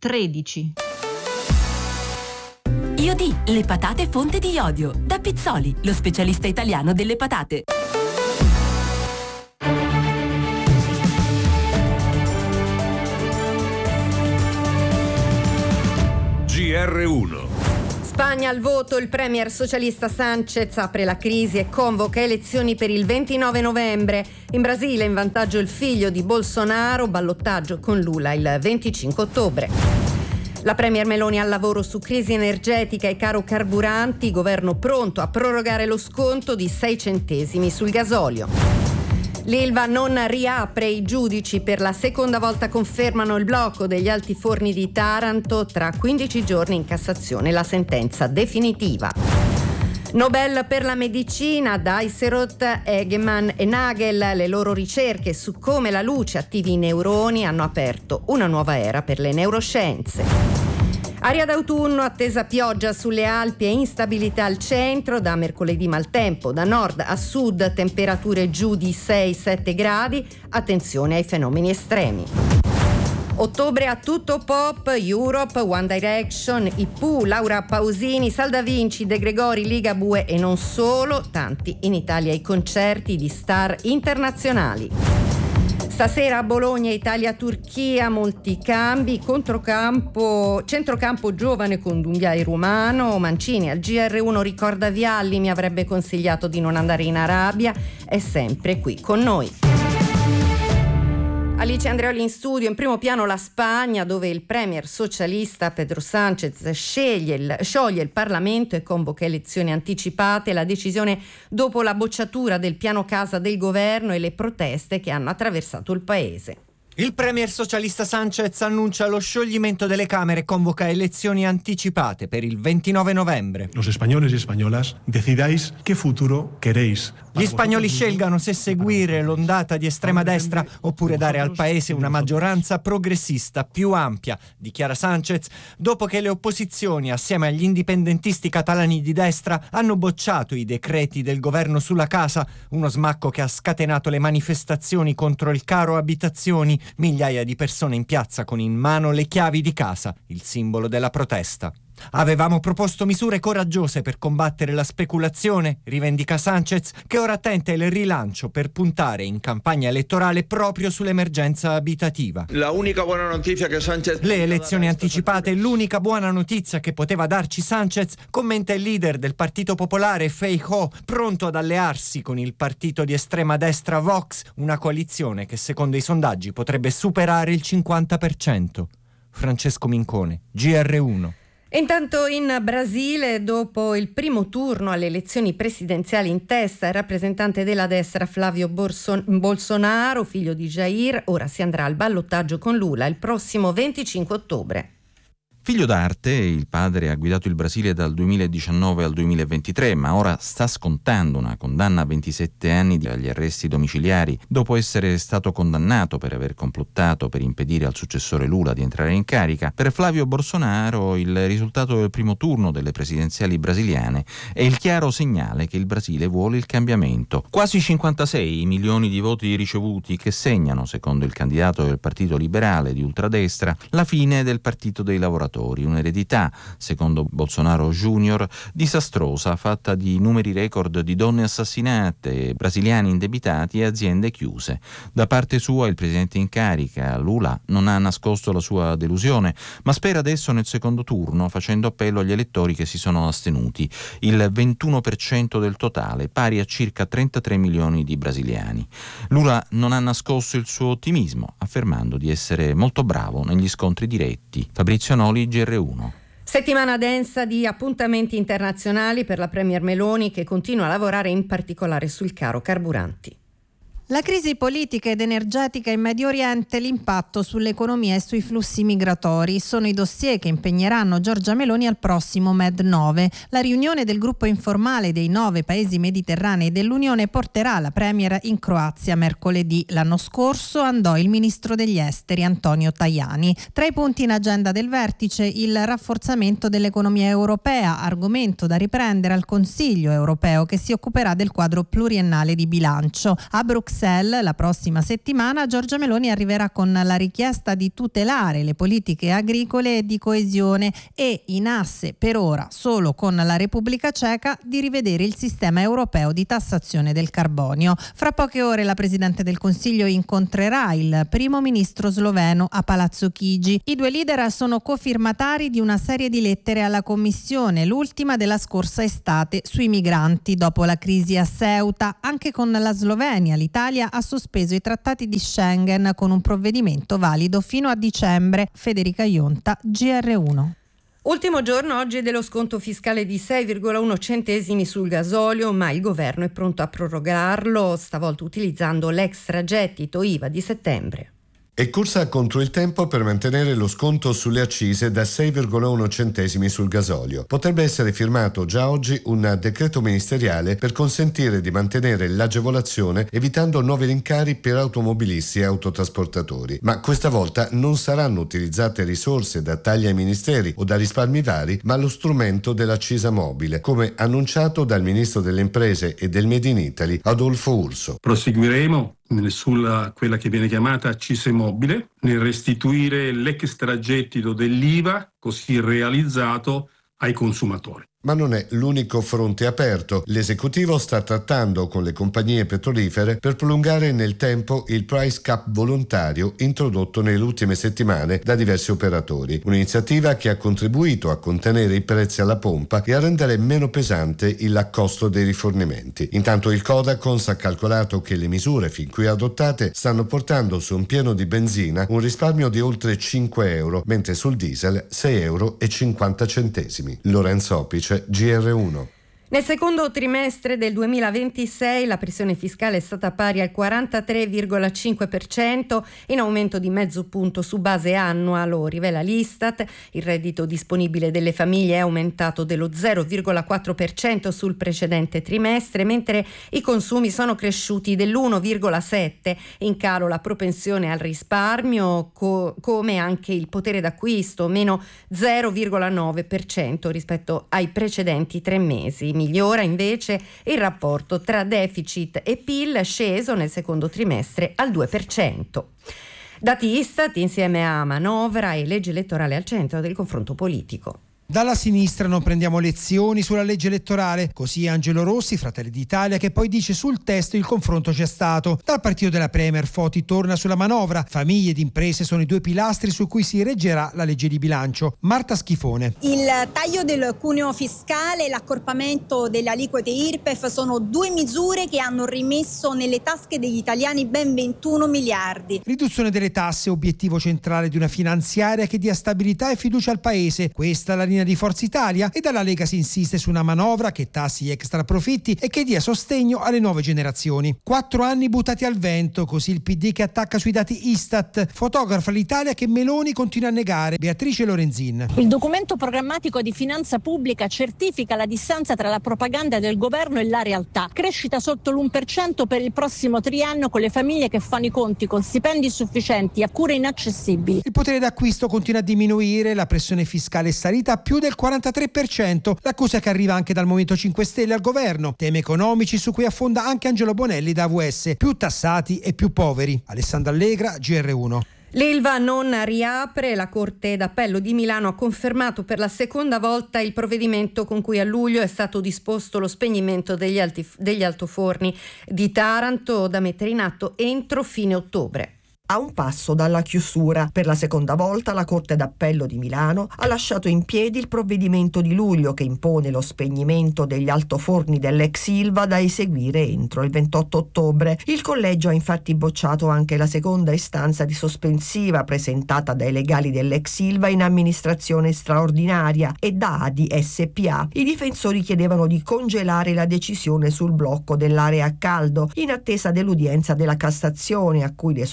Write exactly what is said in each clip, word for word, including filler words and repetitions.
tredici. Iodi, le patate fonte di iodio. Da Pizzoli, lo specialista italiano delle patate. G R uno. Spagna al voto, il premier socialista Sánchez apre la crisi e convoca elezioni per il ventinove novembre. In Brasile in vantaggio il figlio di Bolsonaro, ballottaggio con Lula il venticinque ottobre. La premier Meloni al lavoro su crisi energetica e caro carburanti, governo pronto a prorogare lo sconto di sei centesimi sul gasolio. L'Ilva non riapre, i giudici per la seconda volta confermano il blocco degli altiforni di Taranto, tra quindici giorni in Cassazione la sentenza definitiva. Nobel per la medicina, Dijsselhout, Egeman e Nagel, le loro ricerche su come la luce attivi i neuroni hanno aperto una nuova era per le neuroscienze. Aria d'autunno, attesa pioggia sulle Alpi e instabilità al centro, da mercoledì maltempo, da nord a sud temperature giù di sei sette gradi, attenzione ai fenomeni estremi. Ottobre a tutto pop, Europe, One Direction, I Pooh, Laura Pausini, Salda Vinci, De Gregori, Ligabue e non solo, tanti in Italia i concerti di star internazionali. Stasera a Bologna, Italia-Turchia, molti cambi, controcampo, centrocampo giovane con Dunghia Rumano, Mancini al G R uno ricorda Vialli, mi avrebbe consigliato di non andare in Arabia, è sempre qui con noi. Alice Andreoli in studio, in primo piano la Spagna, dove il premier socialista Pedro Sánchez sceglie il, scioglie il Parlamento e convoca elezioni anticipate, la decisione dopo la bocciatura del piano casa del governo e le proteste che hanno attraversato il paese. Il premier socialista Sánchez annuncia lo scioglimento delle Camere e convoca elezioni anticipate per il ventinove novembre. Los españoles y españolas decidáis qué futuro queréis. Gli spagnoli scelgano se seguire l'ondata di estrema destra oppure dare al paese una maggioranza progressista più ampia, dichiara Sánchez, dopo che le opposizioni, assieme agli indipendentisti catalani di destra, hanno bocciato i decreti del governo sulla casa, uno smacco che ha scatenato le manifestazioni contro il caro abitazioni, migliaia di persone in piazza con in mano le chiavi di casa, il simbolo della protesta. Avevamo proposto misure coraggiose per combattere la speculazione, rivendica Sánchez, che ora tenta il rilancio per puntare in campagna elettorale proprio sull'emergenza abitativa. La unica buona notizia che Sánchez... Le elezioni anticipate, l'unica buona notizia che poteva darci Sánchez, commenta il leader del Partito Popolare Feijóo, pronto ad allearsi con il partito di estrema destra Vox, una coalizione che secondo i sondaggi potrebbe superare il cinquanta per cento. Francesco Mincone, G R uno. Intanto in Brasile, dopo il primo turno alle elezioni presidenziali in testa il rappresentante della destra Flávio Bolsonaro, figlio di Jair, ora si andrà al ballottaggio con Lula il prossimo venticinque ottobre. Figlio d'arte, il padre ha guidato il Brasile dal duemiladiciannove al duemilaventitré, ma ora sta scontando una condanna a ventisette anni agli arresti domiciliari dopo essere stato condannato per aver complottato per impedire al successore Lula di entrare in carica. Per Flávio Bolsonaro il risultato del primo turno delle presidenziali brasiliane è il chiaro segnale che il Brasile vuole il cambiamento. Quasi cinquantasei milioni di voti ricevuti che segnano, secondo il candidato del Partito Liberale di ultradestra, la fine del Partito dei Lavoratori. Un'eredità, secondo Bolsonaro Junior, disastrosa, fatta di numeri record di donne assassinate, brasiliani indebitati e aziende chiuse. Da parte sua il presidente in carica, Lula, non ha nascosto la sua delusione, ma spera adesso nel secondo turno, facendo appello agli elettori che si sono astenuti, il ventuno per cento del totale, pari a circa trentatré milioni di brasiliani. Lula non ha nascosto il suo ottimismo, affermando di essere molto bravo negli scontri diretti. Fabrizio Noli, G R uno. Settimana densa di appuntamenti internazionali per la premier Meloni, che continua a lavorare in particolare sul caro carburanti. La crisi politica ed energetica in Medio Oriente, l'impatto sull'economia e sui flussi migratori sono i dossier che impegneranno Giorgia Meloni al prossimo Med nove. La riunione del gruppo informale dei nove paesi mediterranei dell'Unione porterà la premier in Croazia mercoledì. L'anno scorso andò il ministro degli esteri Antonio Tajani. Tra i punti in agenda del vertice il rafforzamento dell'economia europea, argomento da riprendere al Consiglio europeo che si occuperà del quadro pluriennale di bilancio. A Bruxelles Bruxelles la prossima settimana Giorgia Meloni arriverà con la richiesta di tutelare le politiche agricole e di coesione e in asse per ora solo con la Repubblica Ceca di rivedere il sistema europeo di tassazione del carbonio. Fra poche ore la Presidente del Consiglio incontrerà il primo ministro sloveno a Palazzo Chigi. I due leader sono cofirmatari di una serie di lettere alla Commissione, l'ultima della scorsa estate sui migranti dopo la crisi a Ceuta. Anche con la Slovenia l'Italia ha sospeso i trattati di Schengen con un provvedimento valido fino a dicembre. Federica Ionta, G R uno. Ultimo giorno oggi dello sconto fiscale di sei virgola uno centesimi sul gasolio, ma il governo è pronto a prorogarlo, stavolta utilizzando l'extragettito I V A di settembre. È corsa contro il tempo per mantenere lo sconto sulle accise da sei virgola uno centesimi sul gasolio. Potrebbe essere firmato già oggi un decreto ministeriale per consentire di mantenere l'agevolazione evitando nuovi rincari per automobilisti e autotrasportatori. Ma questa volta non saranno utilizzate risorse da tagli ai ministeri o da risparmi vari, ma lo strumento dell'accisa mobile, come annunciato dal ministro delle imprese e del Made in Italy, Adolfo Urso. Proseguiremo sulla quella che viene chiamata accise mobile, nel restituire l'extragettito dell'I V A così realizzato ai consumatori. Ma non è l'unico fronte aperto. L'esecutivo sta trattando con le compagnie petrolifere per prolungare nel tempo il price cap volontario introdotto nelle ultime settimane da diversi operatori. Un'iniziativa che ha contribuito a contenere i prezzi alla pompa e a rendere meno pesante il costo dei rifornimenti. Intanto il Codacons ha calcolato che le misure fin qui adottate stanno portando su un pieno di benzina un risparmio di oltre cinque euro, mentre sul diesel sei euro e cinquanta centesimi. Lorenzo Opice, G R uno. Nel secondo trimestre del duemilaventisei la pressione fiscale è stata pari al quarantatré virgola cinque per cento, in aumento di mezzo punto su base annua, lo rivela l'Istat. Il reddito disponibile delle famiglie è aumentato dello zero virgola quattro per cento sul precedente trimestre, mentre i consumi sono cresciuti dell'uno virgola sette per cento. In calo la propensione al risparmio, co- come anche il potere d'acquisto, meno zero virgola nove per cento rispetto ai precedenti tre mesi. Migliora invece il rapporto tra deficit e P I L, sceso nel secondo trimestre al due per cento. Dati Istat insieme a manovra e legge elettorale al centro del confronto politico. Dalla sinistra non prendiamo lezioni sulla legge elettorale, così Angelo Rossi, Fratelli d'Italia, che poi dice sul testo il confronto c'è stato. Dal partito della Premier Foti torna sulla manovra, famiglie ed imprese sono i due pilastri su cui si reggerà la legge di bilancio. Marta Schifone. Il taglio del cuneo fiscale e l'accorpamento delle aliquote I R P E F sono due misure che hanno rimesso nelle tasche degli italiani ben ventuno miliardi. Riduzione delle tasse, obiettivo centrale di una finanziaria che dia stabilità e fiducia al Paese. Questa è la linea di Forza Italia, e dalla Lega si insiste su una manovra che tassi extra profitti e che dia sostegno alle nuove generazioni. Quattro anni buttati al vento, così il P D che attacca sui dati Istat, fotografa l'Italia che Meloni continua a negare. Beatrice Lorenzin. Il documento programmatico di finanza pubblica certifica la distanza tra la propaganda del governo e la realtà. Crescita sotto l'uno per cento per il prossimo triennio, con le famiglie che fanno i conti con stipendi insufficienti a cure inaccessibili. Il potere d'acquisto continua a diminuire, la pressione fiscale è salita a più del quarantatré per cento, l'accusa che arriva anche dal Movimento cinque Stelle al governo. Temi economici su cui affonda anche Angelo Bonelli da A V S, più tassati e più poveri. Alessandra Allegra, G R uno. L'Ilva non riapre, la Corte d'Appello di Milano ha confermato per la seconda volta il provvedimento con cui a luglio è stato disposto lo spegnimento degli, alti, degli altoforni di Taranto, da mettere in atto entro fine ottobre. A un passo dalla chiusura, per la seconda volta la Corte d'Appello di Milano ha lasciato in piedi il provvedimento di luglio che impone lo spegnimento degli altoforni dell'ex Ilva da eseguire entro il ventotto ottobre. Il collegio ha infatti bocciato anche la seconda istanza di sospensiva presentata dai legali dell'ex Ilva in amministrazione straordinaria e da A D I S P A. I difensori chiedevano di congelare la decisione sul blocco dell'area a caldo in attesa dell'udienza della Cassazione, a cui le società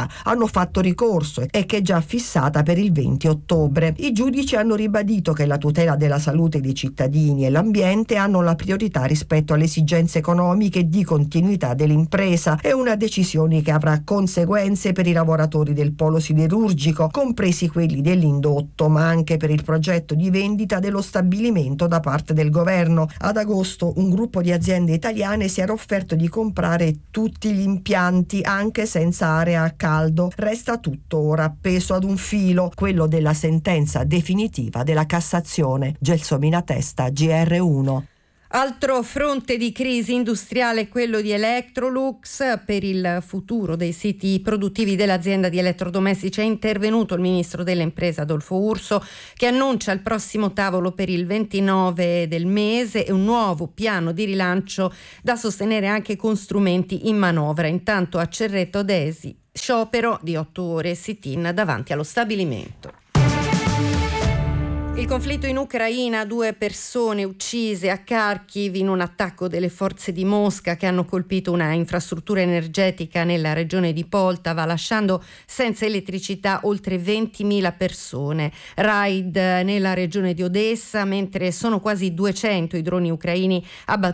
hanno fatto ricorso e che è già fissata per il venti ottobre. I giudici hanno ribadito che la tutela della salute dei cittadini e l'ambiente hanno la priorità rispetto alle esigenze economiche di continuità dell'impresa. È una decisione che avrà conseguenze per i lavoratori del polo siderurgico, compresi quelli dell'indotto, ma anche per il progetto di vendita dello stabilimento da parte del governo. Ad agosto un gruppo di aziende italiane si era offerto di comprare tutti gli impianti anche senza area a caldo. Resta tutto ora appeso ad un filo, quello della sentenza definitiva della Cassazione. Gelsomina Testa, G R uno. Altro fronte di crisi industriale è quello di Electrolux. Per il futuro dei siti produttivi dell'azienda di elettrodomestici è intervenuto il ministro delle imprese Adolfo Urso, che annuncia il prossimo tavolo per il ventinove del mese e un nuovo piano di rilancio da sostenere anche con strumenti in manovra. Intanto a Cerreto Desi, sciopero di otto ore sit-in davanti allo stabilimento. Il conflitto in Ucraina, due persone uccise a Kharkiv in un attacco delle forze di Mosca che hanno colpito una infrastruttura energetica nella regione di Poltava, lasciando senza elettricità oltre ventimila persone. Raid nella regione di Odessa, mentre sono quasi duecento i droni ucraini abbattuti